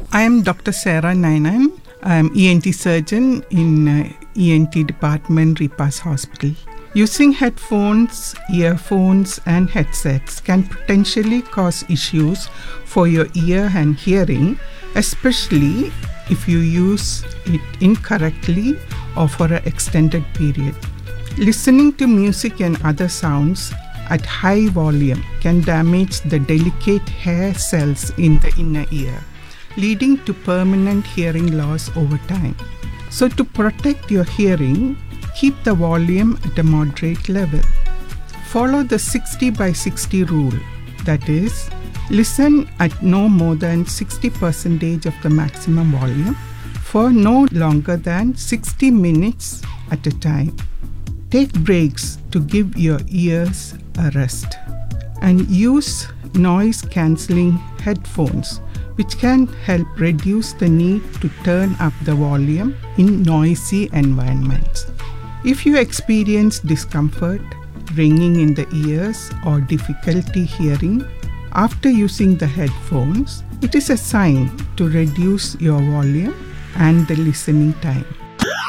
I am Dr. Sarah Nainan. I am ENT surgeon in ENT department, Repaz Hospital. Using headphones, earphones and headsets can potentially cause issues for your ear and hearing, especially if you use it incorrectly or for an extended period. Listening to music and other sounds at high volume can damage the delicate hair cells in the inner ear, leading to permanent hearing loss over time. So to protect your hearing, keep the volume at a moderate level. Follow the 60 by 60 rule. That is, listen at no more than 60% of the maximum volume for no longer than 60 minutes at a time. Take breaks to give your ears a rest. And use noise-cancelling headphones, which can help reduce the need to turn up the volume in noisy environments. If you experience discomfort, ringing in the ears, or difficulty hearing after using the headphones, it is a sign to reduce your volume and the listening time.